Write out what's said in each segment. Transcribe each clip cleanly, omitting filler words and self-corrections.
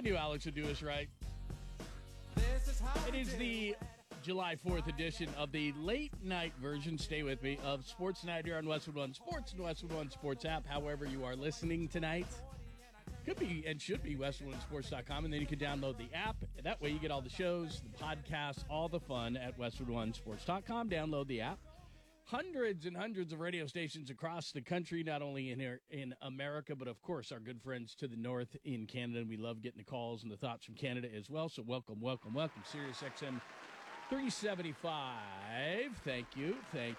knew Alex would do this right. It is the July 4th edition of the late night version, stay with me, of Sports Night here on Westwood One Sports and Westwood One Sports app. However you are listening tonight, could be and should be westwoodonesports.com, and then you can download the app. That way you get all the shows, the podcasts, all the fun at westwoodonesports.com. Download the app. Hundreds and hundreds of radio stations across the country, not only in here in America, but of course our good friends to the north in Canada. And we love getting the calls and the thoughts from Canada as well. So welcome, Sirius XM 375. Thank you,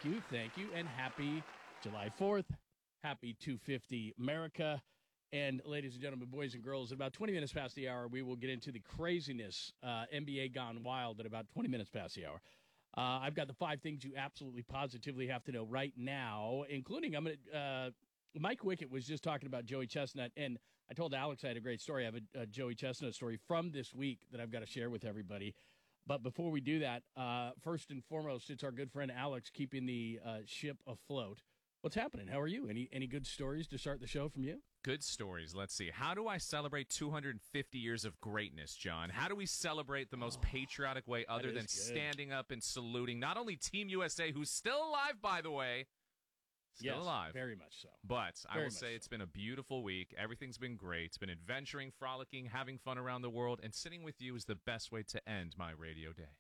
and happy July 4th. Happy 250 America. And ladies and gentlemen, boys and girls, at about 20 minutes past the hour, we will get into the craziness, NBA Gone Wild at about 20 minutes past the hour. I've got the 5 things you absolutely positively have to know right now, including Mike Wickett was just talking about Joey Chestnut, and I told Alex I had a great story. I have a Joey Chestnut story from this week that I've got to share with everybody. But before we do that, first and foremost, it's our good friend Alex keeping the ship afloat. What's happening? How are you? Any good stories to start the show from you? Good stories. Let's see. How do I celebrate 250 years of greatness, John? How do we celebrate the most patriotic way other than standing up and saluting not only Team USA, who's still alive, by the way, still alive. Very much so. But I will say it's been a beautiful week. Everything's been great. It's been adventuring, frolicking, having fun around the world, and sitting with you is the best way to end my radio day.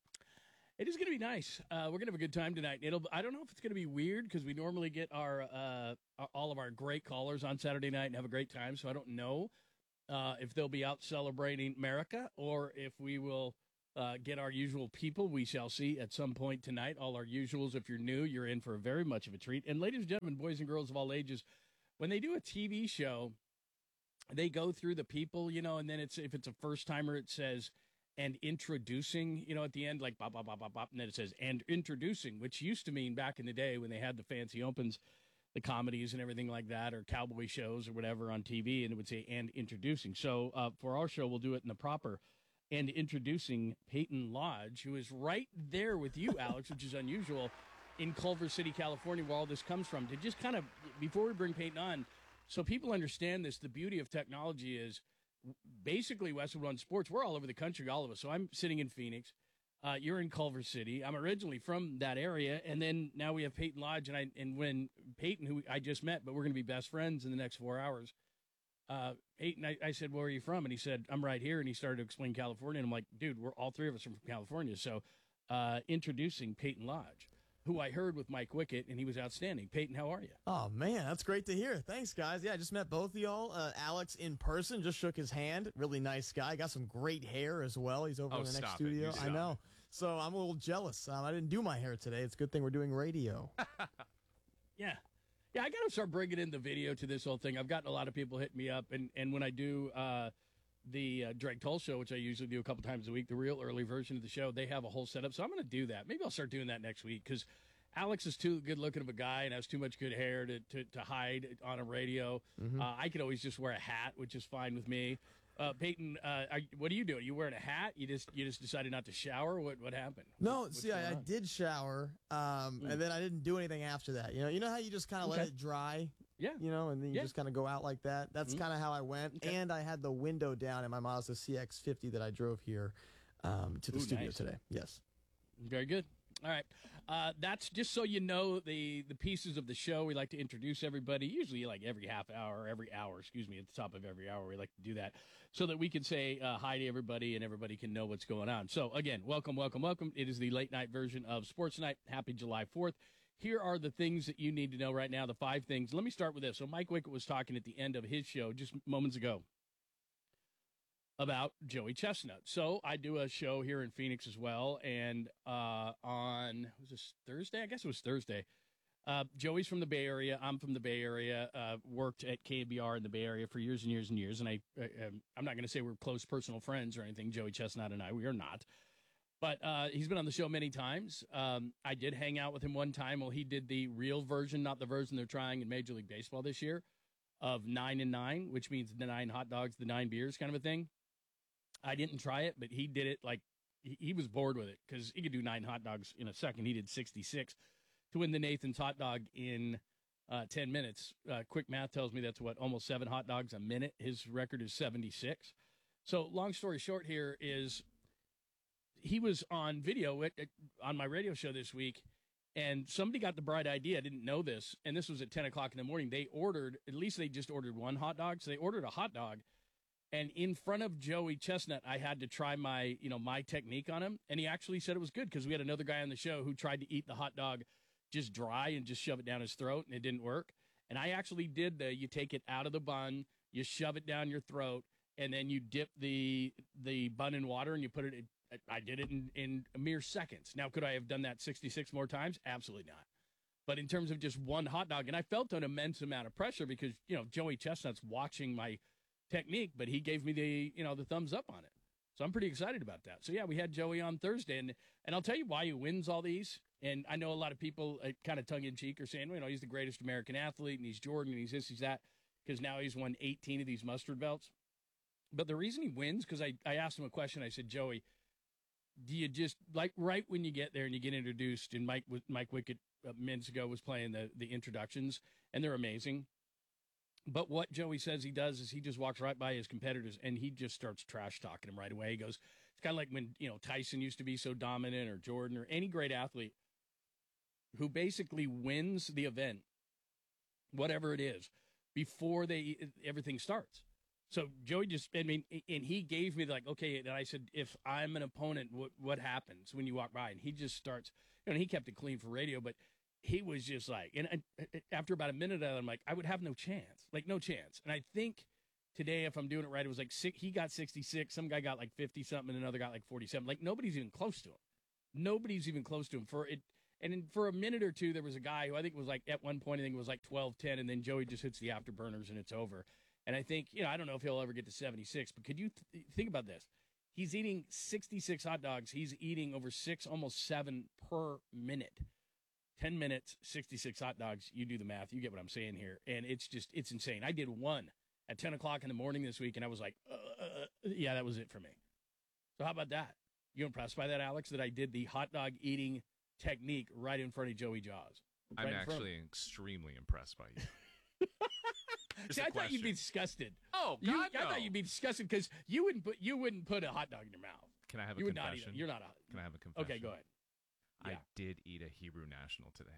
It is going to be nice. We're going to have a good time tonight. I don't know if it's going to be weird because we normally get our all of our great callers on Saturday night and have a great time. So I don't know if they'll be out celebrating America or if we will get our usual people. We shall see at some point tonight. All our usuals. If you're new, you're in for very much of a treat. And ladies and gentlemen, boys and girls of all ages, when they do a TV show, they go through the people, and then if it's a first timer, it says and introducing, at the end, like bop, bop, bop, bop, bop, and then it says and introducing, which used to mean back in the day when they had the fancy opens, the comedies and everything like that, or cowboy shows or whatever on TV, and it would say and introducing. So for our show, we'll do it in the proper and introducing Peyton Lodge, who is right there with you, Alex, which is unusual, in Culver City, California, where all this comes from. To just kind of, before we bring Peyton on, so people understand this, the beauty of technology is basically Westwood One Sports. We're all over the country, all of us. So I'm sitting in Phoenix. You're in Culver City. I'm originally from that area, and then now we have Peyton Lodge, and when Peyton, who I just met, but we're going to be best friends in the next 4 hours. Peyton, I said, "Where are you from?" And he said, "I'm right here." And he started to explain California, and I'm like, "Dude, we're all 3 of us are from California." So, introducing Peyton Lodge, who I heard with Mike Wickett, and he was outstanding. Peyton, how are you? Oh, man, that's great to hear. Thanks, guys. Yeah, I just met both of y'all. Alex in person, just shook his hand. Really nice guy. Got some great hair as well. He's over in the next studio. I know. So I'm a little jealous. I didn't do my hair today. It's a good thing we're doing radio. Yeah, I got to start bringing in the video to this whole thing. I've gotten a lot of people hitting me up, and when I do the Drake Toll show, which I usually do a couple times a week, the real early version of the show, they have a whole setup. So I'm going to do that. Maybe I'll start doing that next week because Alex is too good looking of a guy and has too much good hair to hide on a radio. Mm-hmm. I could always just wear a hat, which is fine with me. Peyton, what are you doing? You wearing a hat? You just decided not to shower? What happened? No, I did shower, and then I didn't do anything after that. You know how you just kind of let it dry? Yeah. And then you just kind of go out like that? That's kind of how I went. Okay. And I had the window down in my Mazda CX-50 that I drove here to the studio today. Yes. Very good. All right. That's just so you know the pieces of the show. We like to introduce everybody, usually like every hour, at the top of every hour. We like to do that so that we can say hi to everybody and everybody can know what's going on. So, again, welcome. It is the late night version of Sports Night. Happy July 4th. Here are the things that you need to know right now, the 5 things. Let me start with this. So Mike Wickett was talking at the end of his show just moments ago about Joey Chestnut. So I do a show here in Phoenix as well, and was this Thursday? I guess it was Thursday. Joey's from the Bay Area. I'm from the Bay Area. Worked at KBR in the Bay Area for years and years and years, and I'm not going to say we're close personal friends or anything, Joey Chestnut and I. We are not. But he's been on the show many times. I did hang out with him one time while he did the real version, not the version they're trying in Major League Baseball this year, of 9 and 9, which means the 9 hot dogs, the 9 beers kind of a thing. I didn't try it, but he did it like he was bored with it because he could do 9 hot dogs in a second. He did 66 to win the Nathan's hot dog in 10 minutes. Quick math tells me that's almost 7 hot dogs a minute. His record is 76. So long story short here is he was on video on my radio show this week, and somebody got the bright idea. I didn't know this, and this was at 10 o'clock in the morning. They just ordered one hot dog. So they ordered a hot dog, and in front of Joey Chestnut, I had to try my technique on him, and he actually said it was good because we had another guy on the show who tried to eat the hot dog just dry and just shove it down his throat, and it didn't work. And I actually did you take it out of the bun, you shove it down your throat, and then you dip the bun in water and you put it in. I did it in mere seconds. Now, could I have done that 66 more times? Absolutely not. But in terms of just one hot dog, and I felt an immense amount of pressure because, Joey Chestnut's watching my technique, but he gave me the thumbs up on it. So I'm pretty excited about that. So, yeah, we had Joey on Thursday, and I'll tell you why he wins all these. And I know a lot of people, kind of tongue-in-cheek, are saying, he's the greatest American athlete, and he's Jordan, and he's this, he's that, because now he's won 18 of these mustard belts. But the reason he wins, because I asked him a question, I said, Joey, do you just, like, right when you get there and you get introduced, and Mike Wickett minutes ago was playing the introductions, and they're amazing. But what Joey says he does is he just walks right by his competitors, and he just starts trash-talking them right away. He goes, it's kind of like when, Tyson used to be so dominant, or Jordan, or any great athlete who basically wins the event, whatever it is, before everything starts. So Joey and he gave me okay, and I said, if I'm an opponent, what happens when you walk by? And he just starts, he kept it clean for radio, but he was just like, and after about a minute, I'm like, I would have no chance, no chance. And I think today, if I'm doing it right, it was like he got 66, some guy got like 50 something, and another got like 47. Like nobody's even close to him. Nobody's even close to him for it. And for a minute or two, there was a guy who I think was like, at one point, I think it was like 12-10, and then Joey just hits the afterburners and it's over. And I think, I don't know if he'll ever get to 76, but could you think about this? He's eating 66 hot dogs. He's eating over 6, almost 7 per minute. 10 minutes, 66 hot dogs. You do the math. You get what I'm saying here. And it's insane. I did one at 10 o'clock in the morning this week, and I was like, yeah, that was it for me. So how about that? You impressed by that, Alex, that I did the hot dog eating technique right in front of Joey Jaws? I'm actually extremely impressed by you. See, I thought you'd be disgusted. Oh, God, I thought you'd be disgusted because you wouldn't put a hot dog in your mouth. Can I have a confession? You're not Can I have a confession? Okay, go ahead. Yeah. I did eat a Hebrew National today.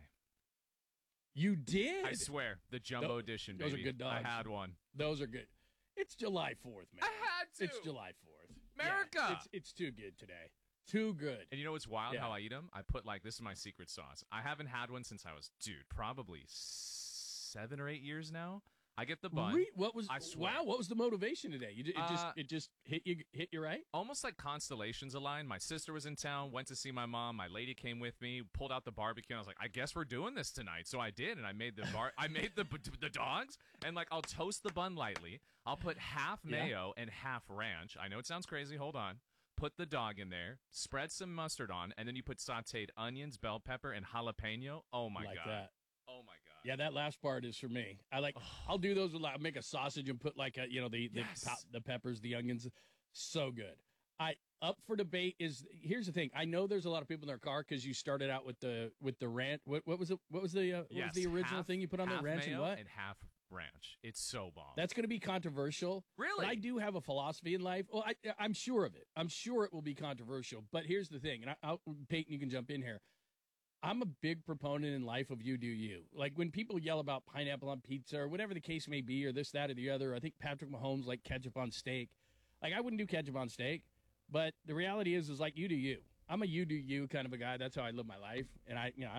You did? I swear, the jumbo edition. Baby. Those are good dogs. I had one. Those are good. It's July 4th, man. I had to. It's July 4th. America. Yeah, it's too good today. Too good. And you know what's wild? How I eat them? I put this is my secret sauce. I haven't had one since I was, probably 7 or 8 years now. I get the bun. I swear. Wow, what was the motivation today? It just hit you right? Almost like constellations aligned. My sister was in town, went to see my mom. My lady came with me, pulled out the barbecue, and I was like, I guess we're doing this tonight. So I did, and I made I made the dogs, and I'll toast the bun lightly. I'll put half mayo and half ranch. I know it sounds crazy. Hold on. Put the dog in there, spread some mustard on, and then you put sauteed onions, bell pepper, and jalapeno. Oh my God. That. Oh my God. Yeah, that last part is for me. I'll do those with make a sausage and put the peppers, the onions. So good. Up for debate here's the thing. I know there's a lot of people in their car because you started out with the ranch. What was it? What was the original thing you put on there? Ranch and what? And half ranch. It's so bomb. That's going to be controversial. Really? But I do have a philosophy in life. Well, I'm sure of it. I'm sure it will be controversial. But here's the thing, and Peyton, you can jump in here. I'm a big proponent in life of you do you. Like when people yell about pineapple on pizza or whatever the case may be, or this, that, or the other. I think Patrick Mahomes like ketchup on steak. Like I wouldn't do ketchup on steak, but the reality is like you do you. I'm a you do you kind of a guy. That's how I live my life. And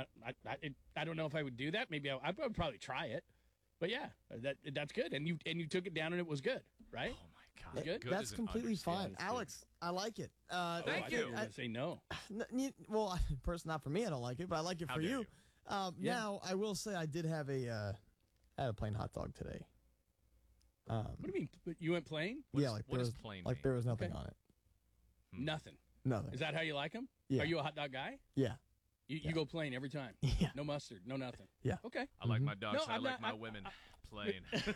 I don't know if I would do that. Maybe I would probably try it. But yeah, that's good. And you took it down and it was good, right? Oh my God. Good? That's completely fine. Alex, I like it. Thank you. I was going to say no. Well, personally, not for me, I don't like it, but I like it for you. Now, I will say I did have I had a plain hot dog today. What do you mean? You went plain? What does plain mean? There was nothing on it. Nothing. Nothing. Is that how you like them? Yeah. Are you a hot dog guy? Yeah. You go plain every time? Yeah. No mustard, no nothing? Yeah. Okay. I like my dogs. No, I like my women plain.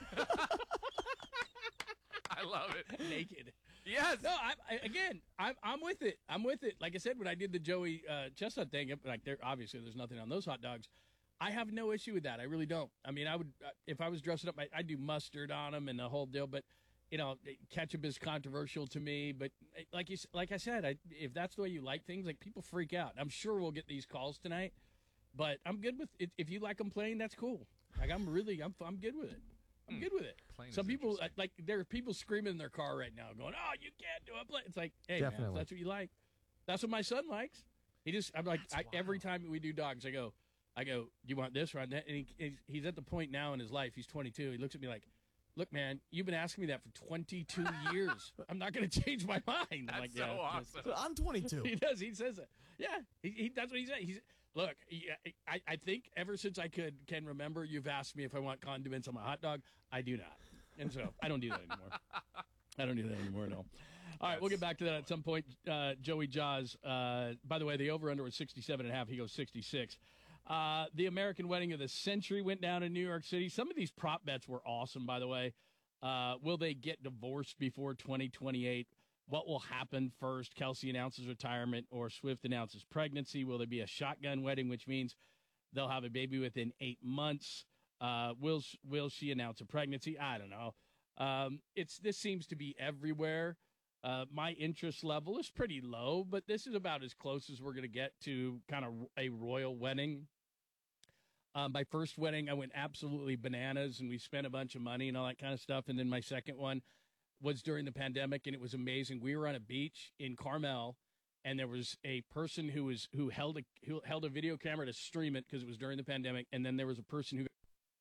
I love it. Naked. Yes. No, I'm with it. I'm with it. Like I said, when I did the Joey Chestnut thing, obviously there's nothing on those hot dogs. I have no issue with that. I really don't. I mean, I would if I was dressing up, I'd do mustard on them and the whole deal. But ketchup is controversial to me, but like I said, if that's the way you like things, like people freak out. I'm sure we'll get these calls tonight, but I'm good with it. If you like them plain, that's cool. Like I'm good with it. I'm good with it. Some people there are people screaming in their car right now, going, "Oh, you can't do it." It's like, hey, man, if that's what you like. That's what my son likes. I'm like, every time we do dogs, I go, do you want this or want that? And he's at the point now in his life. He's 22. He looks at me like, look, man, you've been asking me that for 22 years. I'm not going to change my mind. That's I'm like, so awesome. So I'm 22. He does. He says that. Yeah, that's what he said. Look, I think ever since I can remember, you've asked me if I want condiments on my hot dog. I do not. And so I don't do that anymore. No. All right, we'll get back to that at some point. Joey Jaws, by the way, the over-under was 67.5. He goes 66. The American Wedding of the Century went down in New York City. Some of these prop bets were awesome, by the way. Will they get divorced before 2028? What will happen first? Kelsey announces retirement or Swift announces pregnancy. Will there be a shotgun wedding, which means they'll have a baby within 8 months? Will she announce a pregnancy? I don't know. This seems to be everywhere. My interest level is pretty low, but this is about as close as we're going to get to kind of a royal wedding. My first wedding, I went absolutely bananas, and we spent a bunch of money and all that kind of stuff. And then my second one was during the pandemic, and it was amazing. We were on a beach in Carmel, and there was a person who held a video camera to stream it because it was during the pandemic, and then there was a person who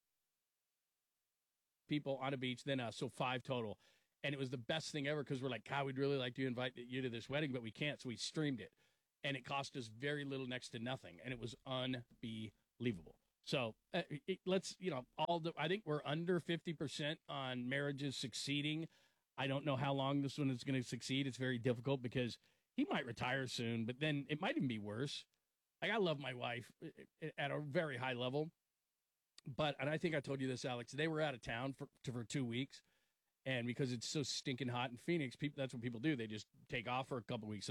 people on a beach, then us, so 5 total. And it was the best thing ever because we're like, God, we'd really like to invite you to this wedding, but we can't, so we streamed it. And it cost us very little, next to nothing, and it was unbelievable. So I think we're under 50% on marriages succeeding. I don't know how long this one is going to succeed. It's very difficult because he might retire soon, but then it might even be worse. Like, I love my wife at a very high level, and I think I told you this, Alex, they were out of town for 2 weeks, and because it's so stinking hot in Phoenix, that's what people do. They just take off for a couple weeks.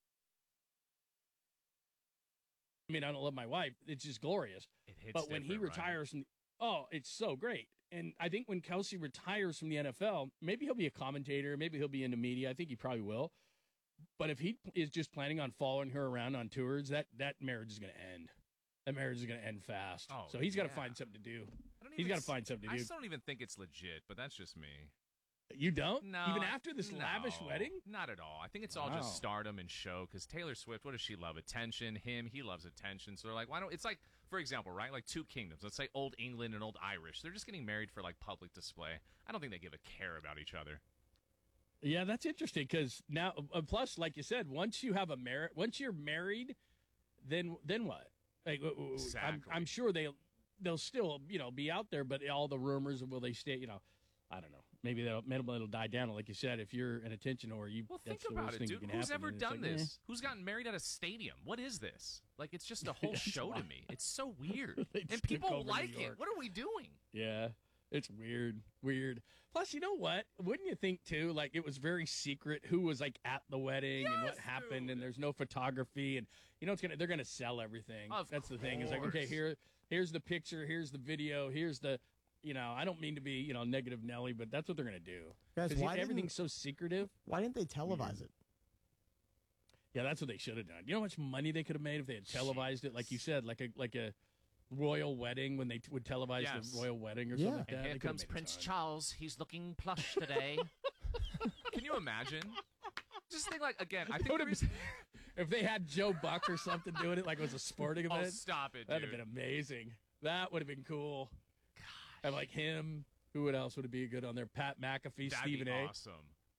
I don't love my wife. It's just glorious. But when he retires, right? It's so great. And I think when Kelsey retires from the NFL, maybe he'll be a commentator. Maybe he'll be in the media. I think he probably will. But if he is just planning on following her around on tours, that marriage is going to end. That marriage is going to end fast. So he's got to find something to do. He's got to find something to do. I still don't even think it's legit, but that's just me. You don't? No. Even after this lavish wedding? Not at all. I think it's all just stardom and show, because Taylor Swift, what does she love? Attention. He loves attention. So they're like, why don't, it's like, for example, right? Like 2 kingdoms. Let's say Old England and Old Irish. They're just getting married for like public display. I don't think they give a care about each other. Yeah, that's interesting, because now, plus, like you said, once you're married, then what? Like, exactly. I'm sure they'll still, be out there, but all the rumors of will they stay, I don't know. Maybe it'll die down. Like you said, if you're an attention whore, think about it, dude. Who's ever done this? Who's gotten married at a stadium? What is this? Like, it's just a whole show to me. It's so weird, and people like it. What are we doing? Yeah, it's weird. Plus, you know what? Wouldn't you think too? Like, it was very secret who was like at the wedding and what happened, and there's no photography, and they're gonna sell everything. That's the thing. It's like, okay, here's the picture, here's the video, here's the. I don't mean to be, negative Nelly, but that's what they're going to do. Guys, why everything's so secretive? Why didn't they televise it? Yeah, that's what they should have done. You know how much money they could have made if they had televised it, like you said, like a royal wedding, when they would televise the royal wedding or something like that. And here comes Prince Charles. He's looking plush today. Can you imagine? Just think, like, again, I think if they had Joe Buck or something doing it like it was a sporting event. Oh, stop it, dude. That'd have been amazing. That would have been cool. And like him, who else would it be good on there? Pat McAfee, Stephen A. Awesome.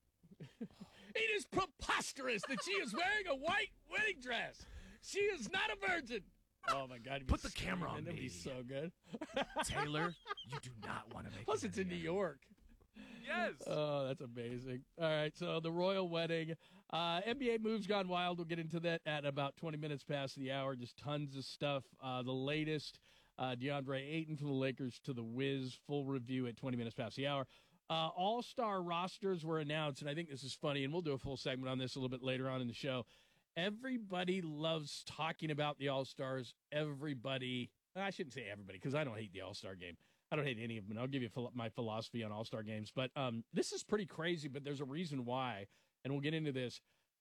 It is preposterous that she is wearing a white wedding dress. She is not a virgin. Oh my God! Put the camera on me. That'd be so good. Taylor, you do not want to make. Plus, it's in New York. Yes. Oh, that's amazing. All right, so the royal wedding. NBA moves gone wild. We'll get into that at about 20 minutes past the hour. Just tons of stuff. The latest. DeAndre Ayton from the Lakers to the Wiz, full review at 20 minutes past the hour. All-star rosters were announced, and I think this is funny, and we'll do a full segment on this a little bit later on in the show. Everybody loves talking about the All-Stars. I shouldn't say everybody, because I don't hate the All-Star game. I don't hate any of them. I'll give you my philosophy on All-Star games. But this is pretty crazy, but there's a reason why, and we'll get into this.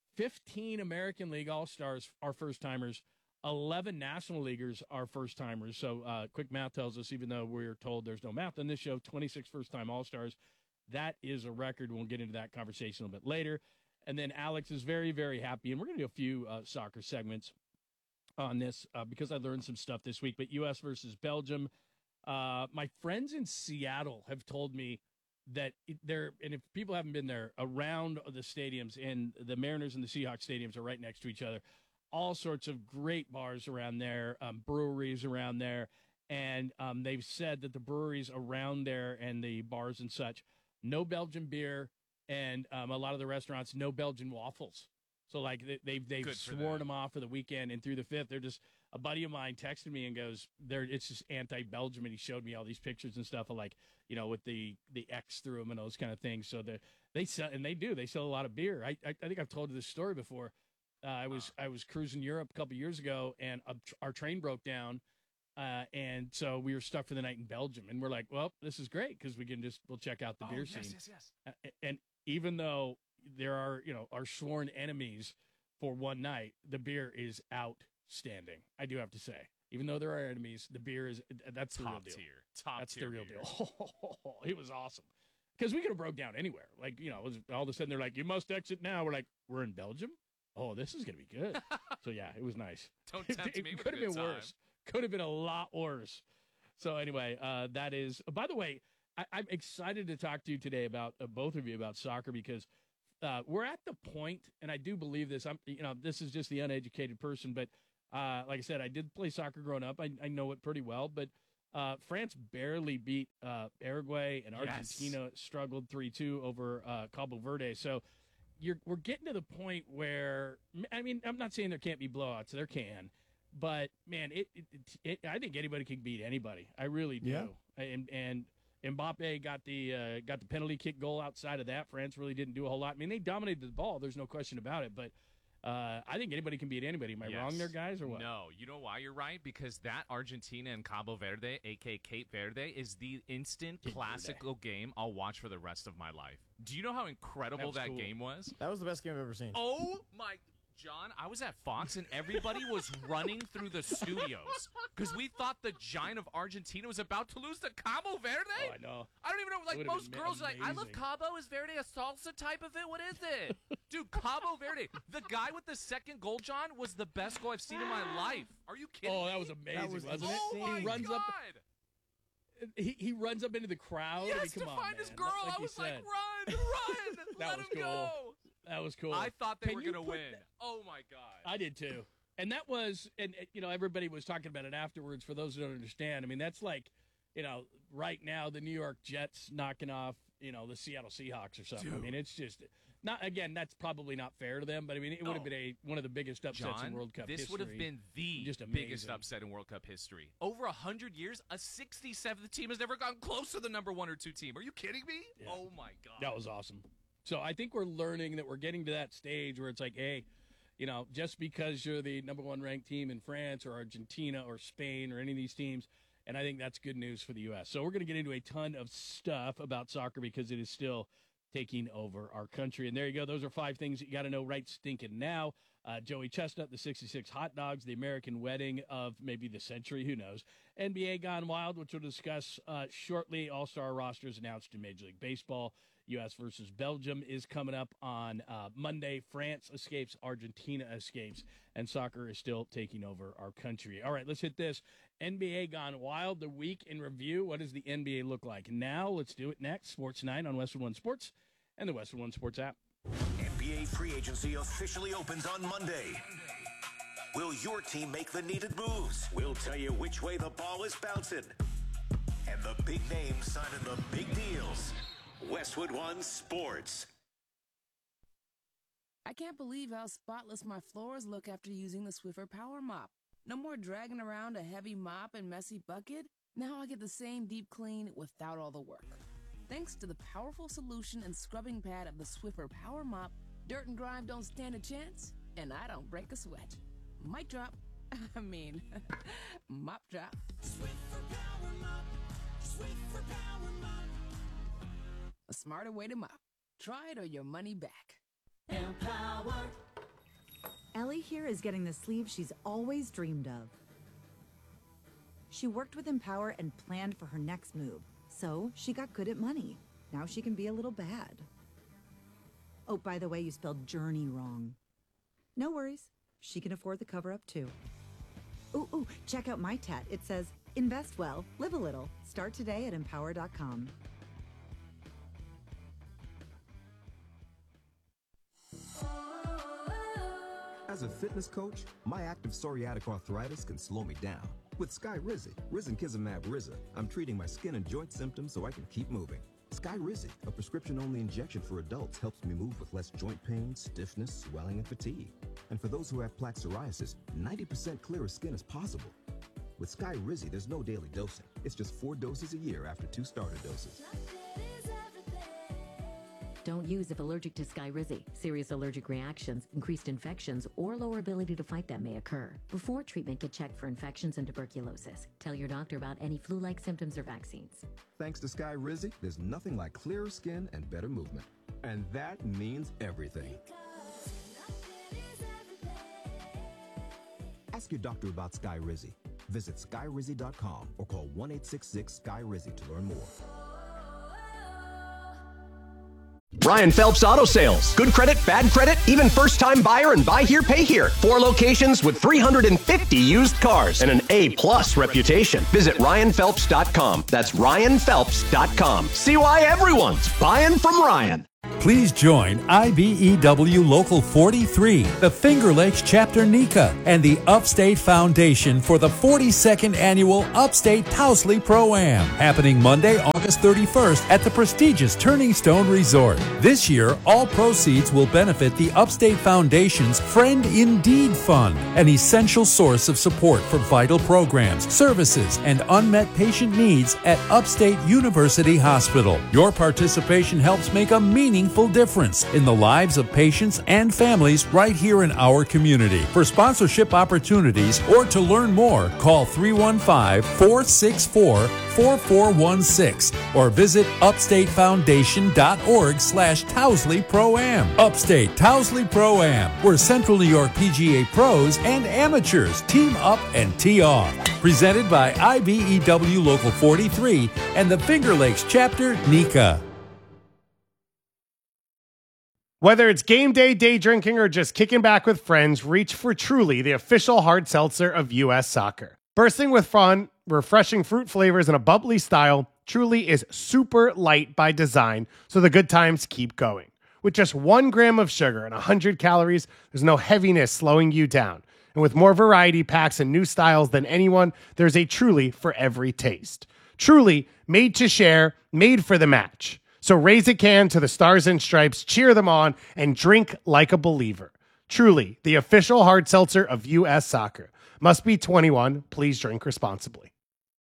15 American League All-Stars are first-timers. 11 National Leaguers are first-timers. So quick math tells us, even though we're told there's no math on this show, 26 first-time All-Stars. That is a record. We'll get into that conversation a little bit later. And then Alex is very, very happy. And we're going to do a few soccer segments on this because I learned some stuff this week. But U.S. versus Belgium. My friends in Seattle have told me that and if people haven't been there, around the stadiums, and the Mariners and the Seahawks stadiums are right next to each other, all sorts of great bars around there, breweries around there, and they've said that the breweries around there and the bars and such, no Belgian beer, and a lot of the restaurants, no Belgian waffles. So, like, they've sworn them off for the weekend, and through the 5th, they're just – a buddy of mine texted me and goes, it's just anti-Belgium, and he showed me all these pictures and stuff of, like, you know, with the X through them and those kind of things. So they sell a lot of beer. I think I've told you this story before. I was cruising Europe a couple years ago, and our train broke down, and so we were stuck for the night in Belgium. And we're like, well, this is great because we'll check out the beer scene. Yes. And even though there are, you know, our sworn enemies for one night, the beer is outstanding. I do have to say, even though there are enemies, the beer that's the real deal. That's the real deal. It was awesome because we could have broke down anywhere. Like, you know, all of a sudden they're like, you must exit now. We're like, we're in Belgium. Oh, this is gonna be good. So yeah, it was nice. Don't tempt me. It could have been worse. Could have been a lot worse. So anyway, that is. By the way, I'm excited to talk to you today about both of you about soccer because. We're at the point, and I do believe this. This is just the uneducated person, but like I said, I did play soccer growing up. I know it pretty well, but France barely beat Uruguay, and Argentina struggled 3-2 over Cabo Verde. So we're getting to the point where, I mean, I'm not saying there can't be blowouts. There can, but man, I think anybody can beat anybody. I really do. Yeah. And Mbappe got the penalty kick goal. Outside of that, France really didn't do a whole lot. I mean, they dominated the ball. There's no question about it. But I think anybody can beat anybody. Am I wrong there, guys, or what? No. You know why you're right? Because that Argentina and Cabo Verde, a.k.a. Cape Verde, is the instant classical game I'll watch for the rest of my life. Do you know how incredible that game was? That was the best game I've ever seen. Oh, my John, I was at Fox, and everybody was running through the studios because we thought the giant of Argentina was about to lose to Cabo Verde. Oh, I know. I don't even know. Like, most girls are like, I love Cabo. Is Verde a salsa type of it? What is it? Dude, Cabo Verde. The guy with the second goal, John, was the best goal I've seen in my life. Are you kidding me? Oh, that was amazing, wasn't it? Oh, my God. He runs up into the crowd. Yes, I mean, come to on, find man. his girl. Like I was like, run. Let him go. That was cool. I thought they were going to win. Oh, my God. I did, too. And that was, and, you know, everybody was talking about it afterwards. For those who don't understand, I mean, that's like, you know, right now the New York Jets knocking off, you know, the Seattle Seahawks or something. Dude. I mean, it's just, not, again, that's probably not fair to them, but I mean, it would have been one of the biggest upsets in World Cup history. This would have been the biggest upset in World Cup history. Over 100 years, a 67th team has never gone close to the number 1 or 2 team. Are you kidding me? Yeah. Oh, my God. That was awesome. So I think we're learning that we're getting to that stage where it's like, hey, you know, just because you're the number 1 ranked team in France or Argentina or Spain or any of these teams, and I think that's good news for the U.S. So we're going to get into a ton of stuff about soccer because it is still taking over our country. And there you go. Those are 5 things that you got to know right stinking now. Joey Chestnut, the 66 hot dogs, the American wedding of maybe the century, who knows. NBA Gone Wild, which we'll discuss shortly. All-star rosters announced in Major League Baseball. U.S. versus Belgium is coming up on Monday. France escapes, Argentina escapes, and soccer is still taking over our country. All right, let's hit this. NBA Gone Wild, the week in review. What does the NBA look like now? Let's do it next. Sports 9 on Westwood One Sports and the Westwood One Sports app. NBA free agency officially opens on Monday. Will your team make the needed moves? We'll tell you which way the ball is bouncing. And the big names signing the big deals. Westwood One Sports. I can't believe how spotless my floors look after using the Swiffer Power Mop. No more dragging around a heavy mop and messy bucket. Now I get the same deep clean without all the work. Thanks to the powerful solution and scrubbing pad of the Swiffer Power Mop, dirt and grime don't stand a chance, and I don't break a sweat. Mic drop. Mop drop. Swiffer Power Mop. A smarter way to mop. Try it or your money back. Empower. Ellie here is getting the sleeve she's always dreamed of. She worked with Empower and planned for her next move, so she got good at money. Now she can be a little bad. Oh, by the way, you spelled journey wrong. No worries. She can afford the cover-up, too. Ooh, check out my tat. It says, invest well, live a little. Start today at Empower.com. As a fitness coach, my active psoriatic arthritis can slow me down. With Skyrizi, Risankizumab Riza, I'm treating my skin and joint symptoms so I can keep moving. Skyrizi, a prescription-only injection for adults, helps me move with less joint pain, stiffness, swelling, and fatigue. And for those who have plaque psoriasis, 90% clearer skin is possible. With Skyrizi, there's no daily dosing. It's just 4 doses a year after 2 starter doses. Don't use if allergic to Skyrizi. Serious allergic reactions, increased infections, or lower ability to fight them may occur. Before treatment, get checked for infections and tuberculosis. Tell your doctor about any flu-like symptoms or vaccines. Thanks to Skyrizi, there's nothing like clearer skin and better movement. And that means everything. Ask your doctor about Skyrizi. Visit Skyrizi.com or call 1-866-SKY-RIZI to learn more. Ryan Phelps Auto Sales. Good credit, bad credit, even first-time buyer and buy here, pay here. 4 locations with 350 used cars and an A+ reputation. Visit RyanPhelps.com. That's RyanPhelps.com. See why everyone's buying from Ryan. Please join IBEW Local 43, the Finger Lakes Chapter NECA, and the Upstate Foundation for the 42nd Annual Upstate Tousley Pro-Am, happening Monday, August 31st at the prestigious Turning Stone Resort. This year, all proceeds will benefit the Upstate Foundation's Friend Indeed Fund, an essential source of support for vital programs, services, and unmet patient needs at Upstate University Hospital. Your participation helps make a meaningful difference in the lives of patients and families right here in our community. For sponsorship opportunities or to learn more, call 315-464-4416 or visit upstatefoundation.org/Tousley Pro-Am. Upstate Tousley Pro-Am, where Central New York PGA pros and amateurs team up and tee off. Presented by IBEW Local 43 and the Finger Lakes Chapter NECA. Whether it's game day, day drinking, or just kicking back with friends, reach for Truly, the official hard seltzer of U.S. Soccer. Bursting with fun, refreshing fruit flavors, and a bubbly style, Truly is super light by design, so the good times keep going. With just 1 gram of sugar and 100 calories, there's no heaviness slowing you down. And with more variety packs and new styles than anyone, there's a Truly for every taste. Truly, made to share, made for the match. So raise a can to the Stars and Stripes, cheer them on, and drink like a believer. Truly, the official hard seltzer of U.S. Soccer. Must be 21. Please drink responsibly.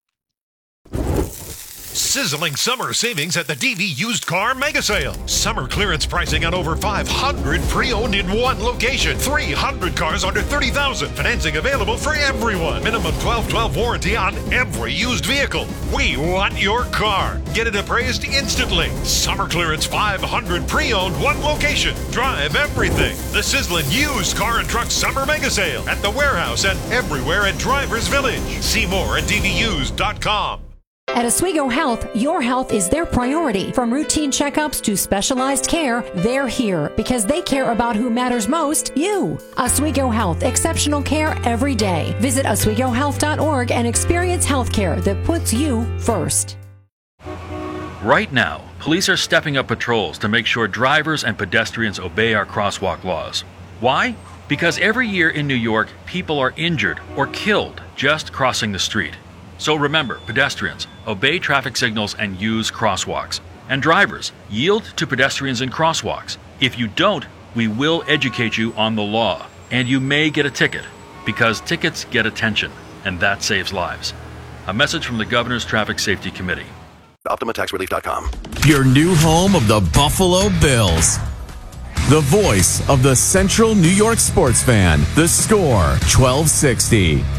Sizzling summer savings at the DV Used Car Mega Sale. Summer clearance pricing on over 500 pre-owned in one location. 300 cars under $30,000. Financing available for everyone. Minimum 12/12 warranty on every used vehicle. We want your car. Get it appraised instantly. Summer clearance 500 pre-owned, one location. Drive everything. The sizzling Used Car and Truck Summer Mega Sale at the warehouse and everywhere at Drivers Village. See more at dvused.com. At Oswego Health, your health is their priority. From routine checkups to specialized care, they're here because they care about who matters most, you. Oswego Health, exceptional care every day. Visit OswegoHealth.org and experience health care that puts you first. Right now, police are stepping up patrols to make sure drivers and pedestrians obey our crosswalk laws. Why? Because every year in New York, people are injured or killed just crossing the street. So remember, pedestrians, obey traffic signals and use crosswalks. And drivers, yield to pedestrians in crosswalks. If you don't, we will educate you on the law. And you may get a ticket, because tickets get attention, and that saves lives. A message from the Governor's Traffic Safety Committee. OptimaTaxRelief.com. Your new home of the Buffalo Bills. The voice of the Central New York sports fan. The Score 1260.